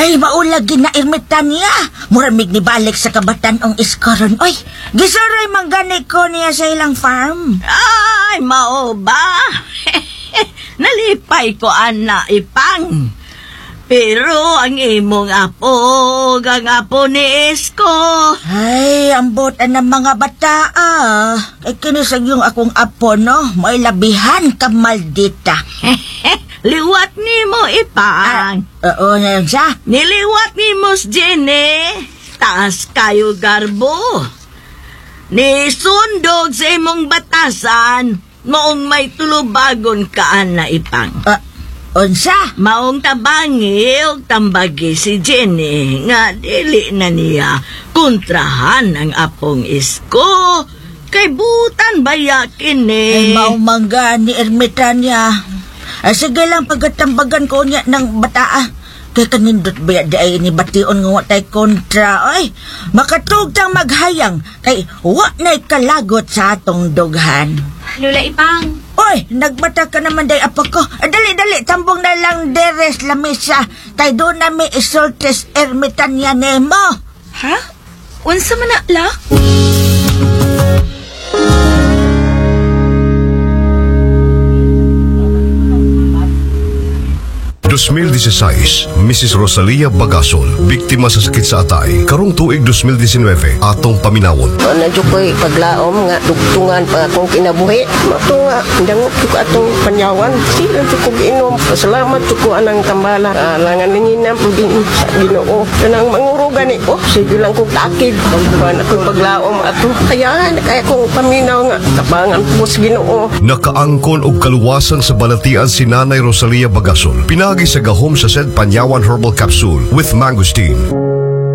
Ay, maulag na irmitan niya. Muramig ni balik sa kabatanong iskoron. Oy, gisuroy manggani ko niya sa ilang farm. Ay, mao ba? Nalipay ko ana ipang. Pero ang imong apo, ang apo ni Isko. Ay, ambot ng mga bata Ay, kinisag yung akong apo, no? May labihan ka, maldita. Liwat ni mo ipang. Oo, na yun siya. Niliwat ni Mus Jenny. Taas kayo garbo. Ni sundog sa imong batasan. Noong may tulubagon ka na ipang. Unsa? Maong tabangi o tambagi si Jenny nga dili na niya kontrahan ang apong Isko. Kay butan bayakin Ay, maumangga ni ermitan niya. Ay, sige lang pagkatambagan ko niya ng bata Kay kanindot ba ay ni bation nga watay kontra. Ay, makatugtang maghayang. Kay wa na'y kalagot sa atong dughan. Lula Ipang. Oy, nagbata ka naman day apa ko. Dali, tambong na lang deres lamisa. Kay doon na may isultes ermitan niya nemo. Ha? Unsa man na la? 2016, Mrs. Rosalia Bagasol, biktima sa sakit sa atay. Karong tuig 2019, atong paminawon. Medyo ko'y paglaom nga, dugtungan pa akong kinabuhi. Mato nga, dangot ko atong panyawan. Sila ko giinom. Pasalamat ko anang tambala. Langan ninginam po din sa Ginoo. Kanang mangurugan ko. Sige lang kong takid. Pagkuhan ako'y paglaom ato. Kaya kong paminaw nga. Tabangan po sa Ginoo. Nakaangkon og kaluwasan sa balatian si Nanay Rosalia Bagasol. Pinagi sa gahom sa said Panyawan Herbal Capsule with Mangosteen.